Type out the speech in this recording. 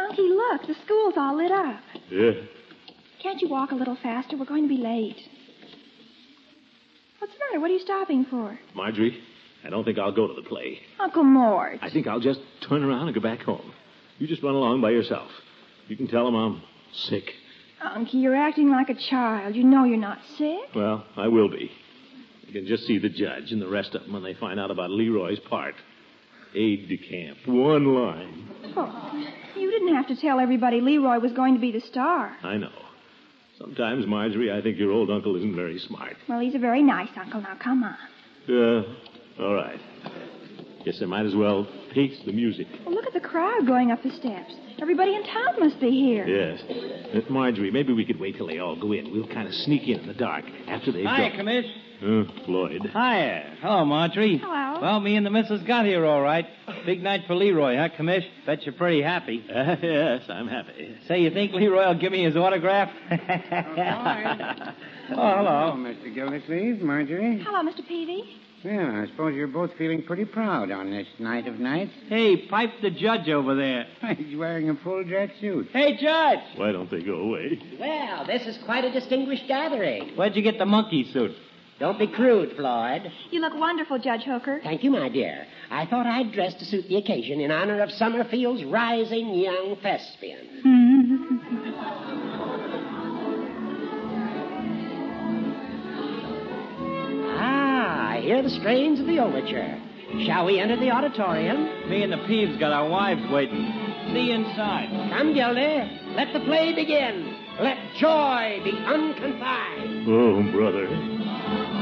Unky, look, the school's all lit up. Yeah. Can't you walk a little faster? We're going to be late. What's the matter? What are you stopping for? Marjorie, I don't think I'll go to the play. Uncle Mort. I think I'll just turn around and go back home. You just run along by yourself. You can tell them I'm sick. Unky, you're acting like a child. You know you're not sick. Well, I will be. You can just see the judge and the rest of them when they find out about Leroy's part. Aide de camp. One line. Oh, you didn't have to tell everybody Leroy was going to be the star. I know. Sometimes, Marjorie, I think your old uncle isn't very smart. Well, he's a very nice uncle. Now, come on. All right. Guess I might as well pace the music. Well, look at the crowd going up the steps. Everybody in town must be here. Yes. Marjorie, maybe we could wait till they all go in. We'll kind of sneak in the dark after they've Hiya, gone. Commish. Floyd. Hiya. Hello, Marjorie. Hello. Well, me and the missus got here all right. Big night for Leroy, huh, Commish? Bet you're pretty happy. Yes, I'm happy. Say, you think Leroy will give me his autograph? Oh, hello. Hello, Mr. Gildersleeve, Marjorie. Hello, Mr. Peavy. Yeah, I suppose you're both feeling pretty proud on this night of nights. Hey, pipe the judge over there. He's wearing a full dress suit. Hey, Judge. Why don't they go away? Well, this is quite a distinguished gathering. Where'd you get the monkey suit? Don't be crude, Floyd. You look wonderful, Judge Hooker. Thank you, my dear. I thought I'd dress to suit the occasion in honor of Summerfield's rising young thespian. I hear the strains of the overture. Shall we enter the auditorium? Me and the Peeves got our wives waiting. See you inside. Come, Gildy. Let the play begin. Let joy be unconfined. Oh, brother.